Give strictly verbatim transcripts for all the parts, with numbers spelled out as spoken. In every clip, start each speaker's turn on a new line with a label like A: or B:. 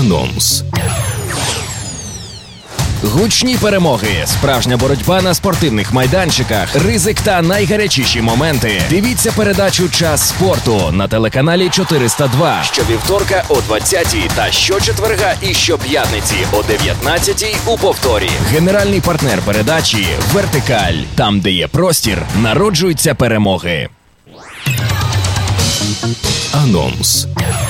A: Анонс. Гучні перемоги, справжня боротьба на спортивних майданчиках, ризик та найгарячіші моменти. Дивіться передачу «Час спорту» на телеканалі чотириста два щовівторка о двадцятій та щочетверга і щоп'ятниці о дев'ятнадцятій у повторі. Генеральний партнер передачі «Вертикаль». Там, де є простір, народжуються перемоги. Анонс.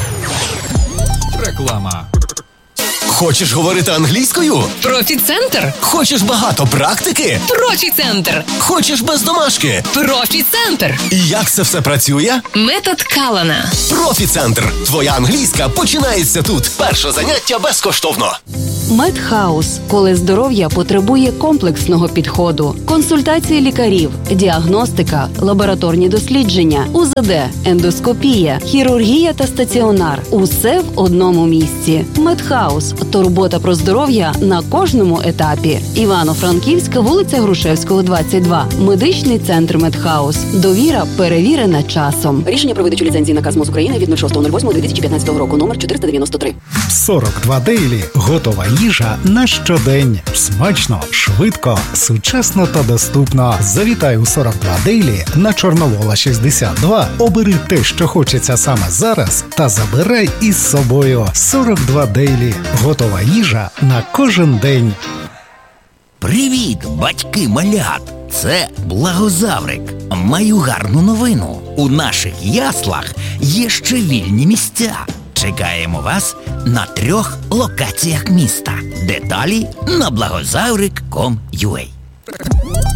B: Реклама.
C: Хочеш говорити англійською?
D: Профі-центр.
C: Хочеш багато практики?
D: Профі-центр.
C: Хочеш без домашки?
D: Профі-центр.
C: І як це все працює?
D: Метод Калана.
C: Профі-центр. Твоя англійська починається тут. Перше заняття безкоштовно.
E: Медхаус, коли здоров'я потребує комплексного підходу. Консультації лікарів, діагностика, лабораторні дослідження, УЗД, ендоскопія, хірургія та стаціонар. Усе в одному місці. Медхаус – турбота про здоров'я на кожному етапі. Івано-Франківська, вулиця Грушевського, двадцять два. Медичний центр Медхаус. Довіра перевірена часом.
F: Рішення про видачу ліцензії наказ МОЗ України від шостого восьмого дві тисячі п'ятнадцятого року, номер чотириста дев'яносто три.
G: сорок два Дейлі. Готова їжа на щодень. Смачно, швидко, сучасно та доступно. Завітай у сорок два Дейлі на Чорновола шістдесят два. Обери те, що хочеться саме зараз, та забирай із собою. сорок два Дейлі. Готова їжа на кожен день.
H: Привіт, батьки малят! Це Благозаврик. Маю гарну новину. У наших яслах є ще вільні місця. Чекаємо вас на трьох локаціях міста. Деталі на благозаврик крапка ком крапка ю а.